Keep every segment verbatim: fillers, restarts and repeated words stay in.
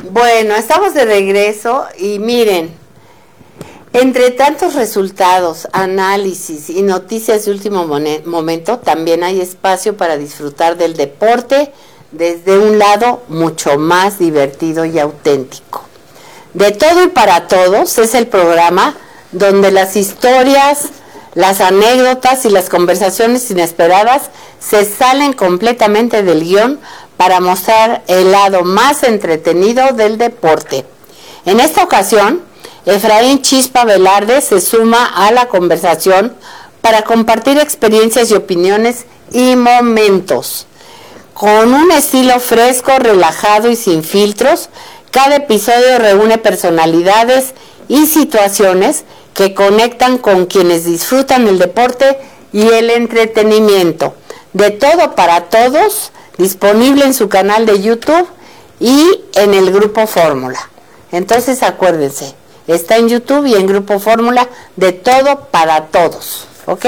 Bueno, estamos de regreso y miren, entre tantos resultados, análisis y noticias de último momento, también hay espacio para disfrutar del deporte desde un lado mucho más divertido y auténtico. De todo y para todos es el programa donde las historias, las anécdotas y las conversaciones inesperadas se salen completamente del guión para mostrar el lado más entretenido del deporte. En esta ocasión, Efraín Chispa Velarde se suma a la conversación para compartir experiencias y opiniones y momentos. Con un estilo fresco, relajado y sin filtros, cada episodio reúne personalidades y situaciones que conectan con quienes disfrutan el deporte y el entretenimiento. De todo para todos, disponible en su canal de YouTube y en el Grupo Fórmula. Entonces acuérdense, está en YouTube y en Grupo Fórmula, de todo para todos, ¿ok?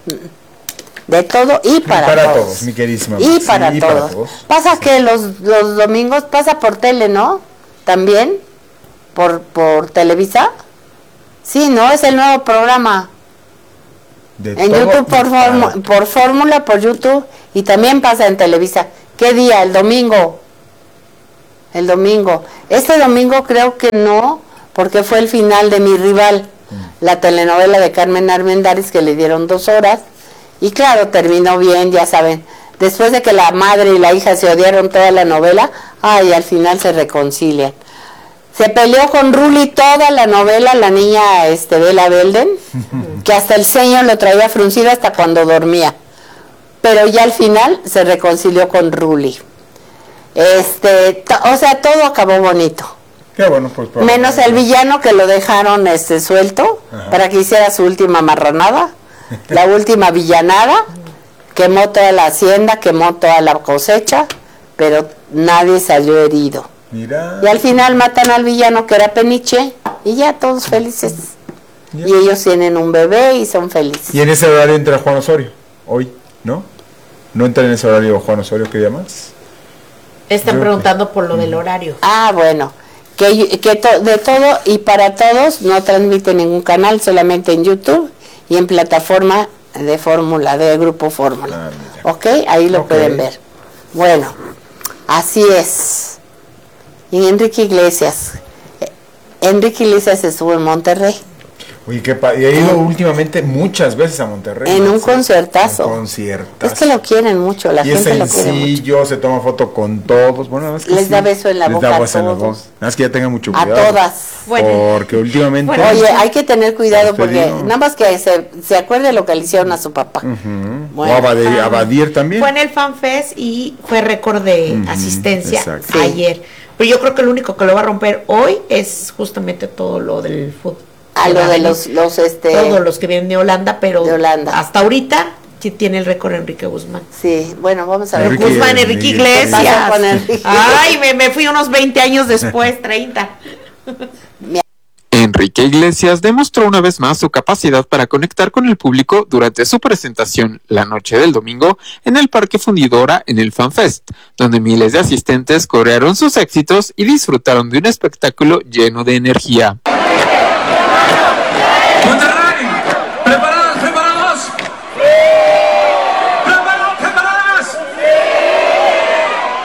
De todo y para, y para todos. todos, mi queridísima. Y, para, sí, y todos. para todos. Pasa que los, los domingos pasa por tele, ¿no? También, por, por Televisa. Sí, ¿no? Es el nuevo programa. De en YouTube por, formu, por Fórmula, por YouTube, y también pasa en Televisa. ¿Qué día? El domingo. El domingo. Este domingo creo que no, porque fue el final de Mi Rival, mm. la telenovela de Carmen Armendáriz, que le dieron dos horas, y claro, terminó bien, ya saben. Después de que la madre y la hija se odiaron toda la novela, ay, al final se reconcilian. Se peleó con Ruli toda la novela, la niña este, Bela Belden, que hasta el ceño lo traía fruncido hasta cuando dormía. Pero ya al final se reconcilió con Ruli. Este, o sea, todo acabó bonito. Qué bueno, pues. Por Menos el villano, que lo dejaron este suelto. Ajá. Para que hiciera su última marranada, la última villanada. Quemó toda la hacienda, quemó toda la cosecha, pero nadie salió herido. Mira. Y al final matan al villano, que era Peniche, y ya todos felices. Ya. Y ellos tienen un bebé y son felices. Y en ese horario entra Juan Osorio, hoy, ¿no? ¿No entra en ese horario Juan Osorio, qué día más? Están Creo preguntando que... por lo del horario. Ah, bueno, que, que to, de todo y para todos, no transmite ningún canal, solamente en YouTube y en plataforma de Fórmula, de Grupo Fórmula. Ah, ok, ahí lo okay. pueden ver. Bueno, así es. Y Enrique Iglesias. Enrique Iglesias estuvo en Monterrey. Oye, que pa- y ha ido eh, últimamente muchas veces a Monterrey. En un sí, concertazo. Un conciertazo. Es que lo quieren mucho, la y gente es lo quiere mucho. sencillo, se toma foto con todos. Bueno, es que les sí, da beso en la les boca da a beso en la todos. boca. Nada más que ya tengan mucho cuidado. A todas. Bueno, porque últimamente... Bueno, oye, hay que tener cuidado porque digo. nada más que se, se acuerde lo que le hicieron a su papá. Uh-huh. Bueno, o a Badir, a Badir también. Fue en el FanFest y fue récord de uh-huh. asistencia sí. ayer. Pero yo creo que lo único que lo va a romper hoy es justamente todo lo del fútbol. A lo de los, los este todos los que vienen de Holanda, pero de Holanda. Hasta ahorita sí tiene el récord Enrique Guzmán. Sí, bueno, vamos a ver. Enrique, Guzmán, Enrique Iglesias. Enrique. Ay, me, me fui unos veinte años después, treinta. Enrique Iglesias demostró una vez más su capacidad para conectar con el público durante su presentación la noche del domingo en el Parque Fundidora en el FanFest, donde miles de asistentes corearon sus éxitos y disfrutaron de un espectáculo lleno de energía.